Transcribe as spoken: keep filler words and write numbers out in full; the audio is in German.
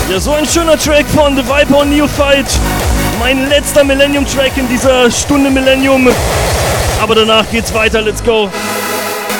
Ja, so ein schöner Track von The Viper und Neophyte. Mein letzter Millennium-Track in dieser Stunde Millennium. Aber danach geht's weiter, let's go.